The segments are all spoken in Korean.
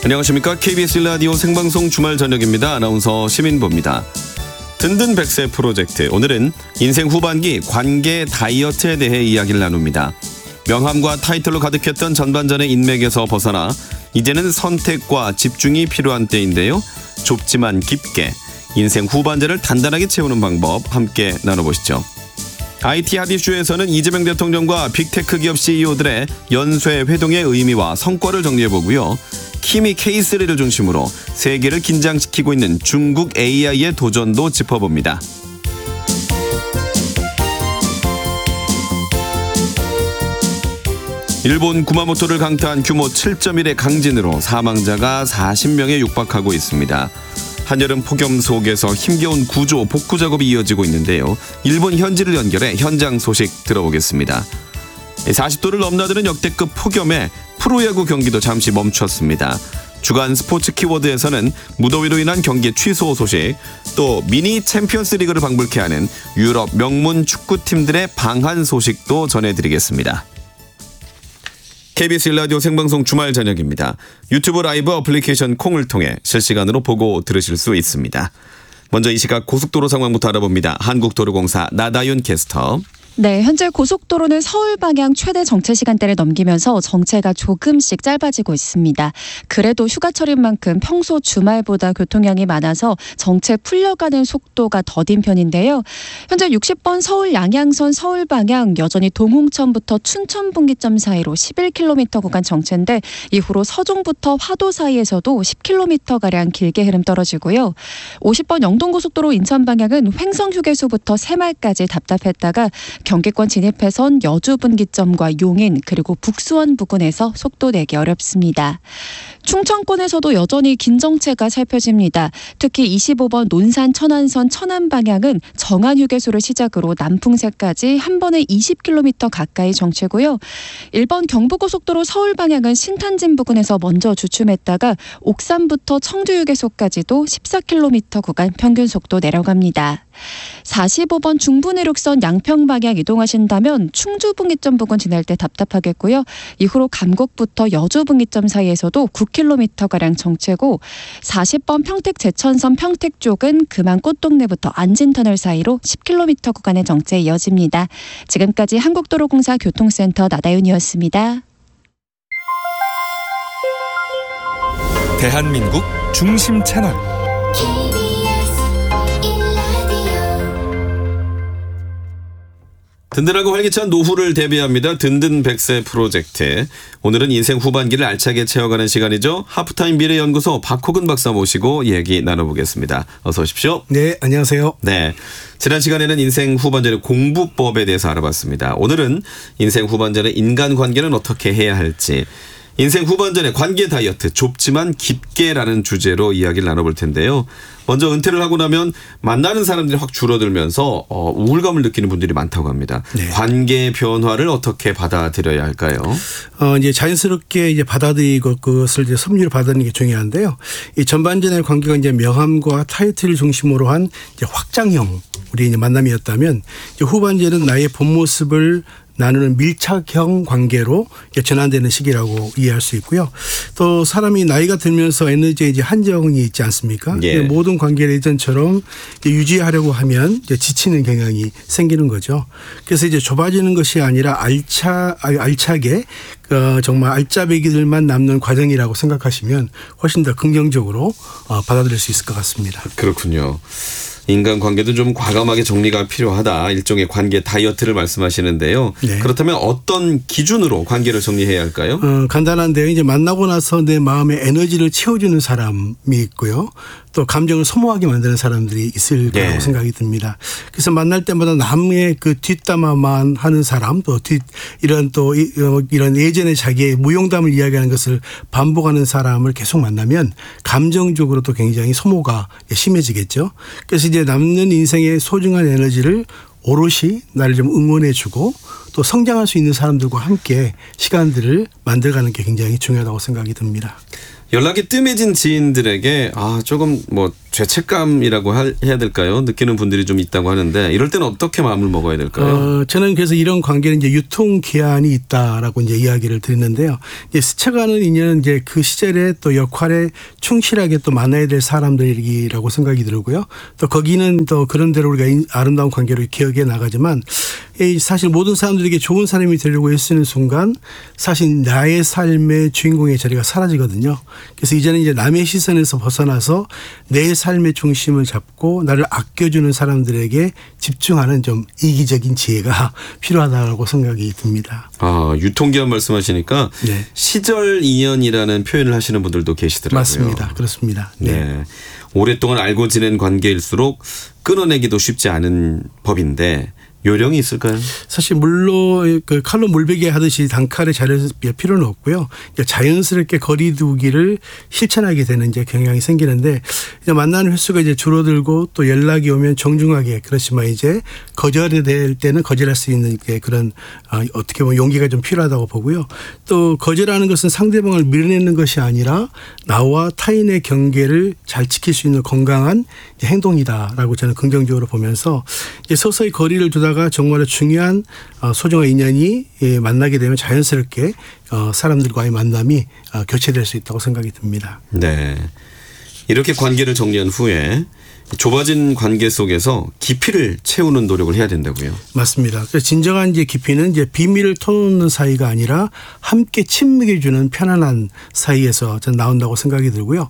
안녕하십니까. KBS 라디오 생방송 주말 저녁입니다. 아나운서 시민보입니다. 든든 100세 프로젝트. 오늘은 인생 후반기 관계 다이어트에 대해 이야기를 나눕니다. 명함과 타이틀로 가득했던 전반전의 인맥에서 벗어나 이제는 선택과 집중이 필요한 때인데요. 좁지만 깊게 인생 후반전을 단단하게 채우는 방법 함께 나눠보시죠. IT 핫 이슈에서는 이재명 대통령과 빅테크 기업 CEO들의 연쇄 회동의 의미와 성과를 정리해보고요. 키미 K3를 중심으로 세계를 긴장시키고 있는 중국 AI의 도전도 짚어봅니다. 일본 구마모토를 강타한 규모 7.1의 강진으로 사망자가 40명에 육박하고 있습니다. 한여름 폭염 속에서 힘겨운 구조 복구 작업이 이어지고 있는데요. 일본 현지를 연결해 현장 소식 들어보겠습니다. 40도를 넘나드는 역대급 폭염에 프로야구 경기도 잠시 멈췄습니다. 주간 스포츠 키워드에서는 무더위로 인한 경기 취소 소식, 또 미니 챔피언스 리그를 방불케 하는 유럽 명문 축구팀들의 방한 소식도 전해드리겠습니다. KBS 라디오 생방송 주말 저녁입니다. 유튜브 라이브 어플리케이션 콩을 통해 실시간으로 보고 들으실 수 있습니다. 먼저 이 시각 고속도로 상황부터 알아봅니다. 한국도로공사 나다윤 캐스터. 네, 현재 고속도로는 서울 방향 최대 정체 시간대를 넘기면서 정체가 조금씩 짧아지고 있습니다. 그래도 휴가철인 만큼 평소 주말보다 교통량이 많아서 정체 풀려가는 속도가 더딘 편인데요. 현재 60번 서울 양양선 서울 방향 여전히 동홍천부터 춘천 분기점 사이로 11km 구간 정체인데 이후로 서종부터 화도 사이에서도 10km가량 길게 흐름 떨어지고요. 50번 영동고속도로 인천 방향은 횡성휴게소부터 새말까지 답답했다가 경기권 진입해선 여주 분기점과 용인 그리고 북수원 부근에서 속도 내기 어렵습니다. 충청권에서도 여전히 긴 정체가 살펴집니다. 특히 25번 논산 천안선 천안 방향은 정안휴게소를 시작으로 남풍새까지 한 번에 20km 가까이 정체고요. 1번 경부고속도로 서울 방향은 신탄진 부근에서 먼저 주춤했다가 옥산부터 청주휴게소까지도 14km 구간 평균 속도 내려갑니다. 45번 중부내륙선 양평 방향 이동하신다면 충주 분기점 부근 지날 때 답답하겠고요. 이후로 감곡부터 여주 분기점 사이에서도 9km가량 정체고 40번 평택 제천선 평택 쪽은 금안 꽃동네부터 안진터널 사이로 10km 구간의 정체 이어집니다. 지금까지 한국도로공사 교통센터 나다윤이었습니다. 대한민국 중심 채널 든든하고 활기찬 노후를 대비합니다. 든든 100세 프로젝트. 오늘은 인생 후반기를 알차게 채워가는 시간이죠. 하프타임 미래연구소 박호근 박사 모시고 얘기 나눠보겠습니다. 어서 오십시오. 네, 안녕하세요. 네, 지난 시간에는 인생 후반전의 공부법에 대해서 알아봤습니다. 오늘은 인생 후반전의 인간관계는 어떻게 해야 할지, 인생 후반전의 관계 다이어트 좁지만 깊게라는 주제로 이야기를 나눠볼 텐데요. 먼저 은퇴를 하고 나면 만나는 사람들이 확 줄어들면서 우울감을 느끼는 분들이 많다고 합니다. 네. 관계 변화를 어떻게 받아들여야 할까요? 이제 자연스럽게 이제 받아들이고 그것을 이제 섭리를 받아들이는 게 중요한데요. 이 전반전의 관계가 이제 명함과 타이틀을 중심으로 한 이제 확장형 우리 이제 만남이었다면 이제 후반전은 나의 본 모습을 나누는 밀착형 관계로 전환되는 시기라고 이해할 수 있고요. 또 사람이 나이가 들면서 에너지에 이제 한정이 있지 않습니까? 예. 모든 관계를 예전처럼 유지하려고 하면 이제 지치는 경향이 생기는 거죠. 그래서 이제 좁아지는 것이 아니라 알차게 정말 알짜배기들만 남는 과정이라고 생각하시면 훨씬 더 긍정적으로 받아들일 수 있을 것 같습니다. 그렇군요. 인간관계도 좀 과감하게 정리가 필요하다. 일종의 관계 다이어트를 말씀하시는데요. 네. 그렇다면 어떤 기준으로 관계를 정리해야 할까요? 간단한데요. 이제 만나고 나서 내 마음의 에너지를 채워주는 사람이 있고요. 또 감정을 소모하게 만드는 사람들이 있을 거라고 네. 생각이 듭니다. 그래서 만날 때마다 남의 그 뒷담화만 하는 사람, 또 이런 예전에 자기의 무용담을 이야기하는 것을 반복하는 사람을 계속 만나면 감정적으로도 굉장히 소모가 심해지겠죠. 그래서 이제 남는 인생의 소중한 에너지를 오롯이 나를 좀 응원해주고 또 성장할 수 있는 사람들과 함께 시간들을 만들어가는 게 굉장히 중요하다고 생각이 듭니다. 연락이 뜸해진 지인들에게 조금 죄책감이라고 해야 될까요? 느끼는 분들이 좀 있다고 하는데 이럴 때는 어떻게 마음을 먹어야 될까요? 저는 그래서 이런 관계는 이제 유통 기한이 있다라고 이제 이야기를 드리는데요. 이제 스쳐가는 인연은 이제 그 시절에 또 역할에 충실하게 또 만나야 될 사람들이라고 생각이 들고요. 또 거기는 또 그런 대로 우리가 아름다운 관계로 기억해 나가지만 사실 모든 사람들에게 좋은 사람이 되려고 애쓰는 순간 사실 나의 삶의 주인공의 자리가 사라지거든요. 그래서 이제는 이제 남의 시선에서 벗어나서 내 삶의 중심을 잡고 나를 아껴주는 사람들에게 집중하는 좀 이기적인 지혜가 필요하다고 생각이 듭니다. 유통기한 말씀하시니까 네. 시절 인연이라는 표현을 하시는 분들도 계시더라고요. 맞습니다. 그렇습니다. 네. 오랫동안 알고 지낸 관계일수록 끊어내기도 쉽지 않은 법인데 요령이 있을까요? 사실 물로 그 칼로 물베기 하듯이 단칼에 잘할 필요는 없고요. 자연스럽게 거리두기를 실천하게 되는 이제 경향이 생기는데 이제 만나는 횟수가 이제 줄어들고 또 연락이 오면 정중하게 그렇지만 이제 거절이 될 때는 거절할 수 있는 그런 어떻게 보면 용기가 좀 필요하다고 보고요. 또 거절하는 것은 상대방을 밀어내는 것이 아니라 나와 타인의 경계를 잘 지킬 수 있는 건강한 행동이다라고 저는 긍정적으로 보면서 이제 서서히 거리를 두다가 정말 중요한 소중한 인연이 만나게 되면 자연스럽게 사람들과의 만남이 교체될 수 있다고 생각이 듭니다. 네. 이렇게 관계를 정리한 후에 좁아진 관계 속에서 깊이를 채우는 노력을 해야 된다고요. 맞습니다. 그래서 진정한 이제 깊이는 이제 비밀을 터놓는 사이가 아니라 함께 침묵해주는 편안한 사이에서 저는 나온다고 생각이 들고요.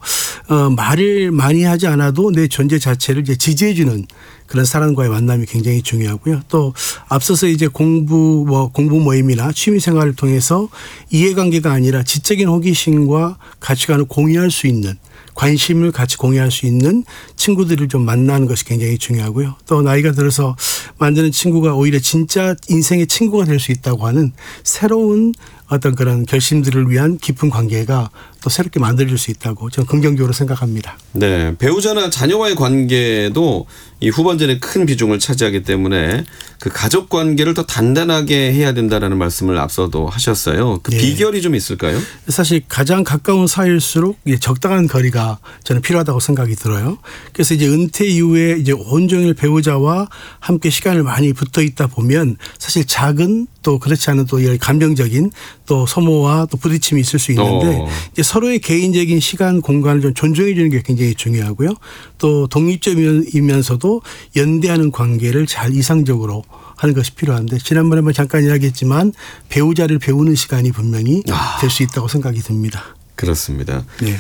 말을 많이 하지 않아도 내 존재 자체를 이제 지지해주는 그런 사람과의 만남이 굉장히 중요하고요. 또 앞서서 이제 공부 모임이나 취미 생활을 통해서 이해관계가 아니라 지적인 호기심과 가치관을 공유할 수 있는 관심을 같이 공유할 수 있는 친구들을 좀 만나는 것이 굉장히 중요하고요. 또 나이가 들어서 만드는 친구가 오히려 진짜 인생의 친구가 될 수 있다고 하는 새로운 어떤 그런 결심들을 위한 깊은 관계가 또 새롭게 만들어질 수 있다고 저는 긍정적으로 생각합니다. 네, 배우자나 자녀와의 관계도 이 후반전에 큰 비중을 차지하기 때문에 그 가족 관계를 더 단단하게 해야 된다라는 말씀을 앞서도 하셨어요. 그 비결이 좀 있을까요? 사실 가장 가까운 사이일수록 적당한 거리가 저는 필요하다고 생각이 들어요. 그래서 이제 은퇴 이후에 이제 온종일 배우자와 함께 시간을 많이 붙어 있다 보면 사실 작은 또 그렇지 않은 또 감정적인 또 소모와 또 부딪힘이 있을 수 있는데 이제 서로의 개인적인 시간 공간을 좀 존중해 주는 게 굉장히 중요하고요. 또 독립적이면서도 연대하는 관계를 잘 이상적으로 하는 것이 필요한데 지난번에 잠깐 이야기했지만 배우자를 배우는 시간이 분명히 될 수 있다고 생각이 듭니다. 그렇습니다. 네.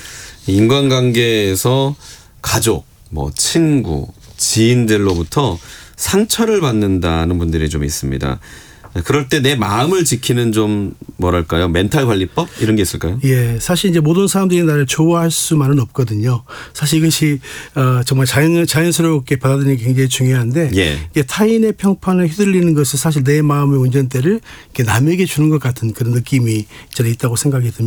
인간관계에서 가족, 친구, 지인들로부터 상처를 받는다는 분들이 좀 있습니다. 그럴 때 내 마음을 지키는 좀 뭐랄까요? 멘탈 관리법 이런 게 있을까요? 예, 사실 이제 모든 사람들이 나를 좋아할 수만은 없거든요. 사실 이것이 정말 자연스럽게 받아들이는 게 굉장히 중요한데 타인의 평판에 휘둘리는 것은 사실 내 마음의 운전대를 남에게 주는 것 같은 그런 느낌이 저는 있다고 생각이 듭니다.